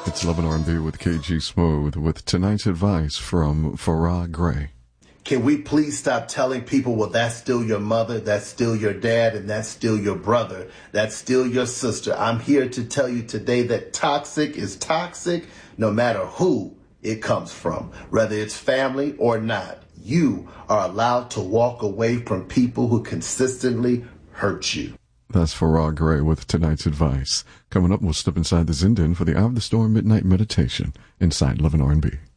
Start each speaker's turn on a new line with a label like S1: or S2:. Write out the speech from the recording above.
S1: It's Love and R&B with KG Smooth with tonight's advice from Farrah Gray.
S2: Can we please stop telling people, well, that's still your mother, that's still your dad, and that's still your brother, that's still your sister. I'm here to tell you today that toxic is toxic no matter who it comes from, whether it's family or not. You are allowed to walk away from people who consistently hurt you.
S1: That's Farrah Gray with tonight's advice. Coming up, we'll step inside the Zindan for the Hour of the Storm Midnight Meditation inside Love and R&B.